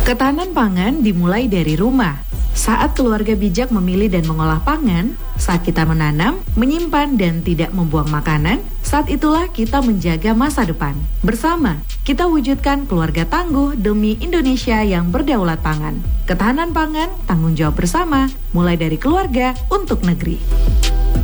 Ketahanan pangan dimulai dari rumah. Saat keluarga bijak memilih dan mengolah pangan, saat kita menanam, menyimpan dan tidak membuang makanan, saat itulah kita menjaga masa depan. Bersama, kita wujudkan keluarga tangguh demi Indonesia yang berdaulat pangan. Ketahanan pangan, tanggung jawab bersama, mulai dari keluarga untuk negeri.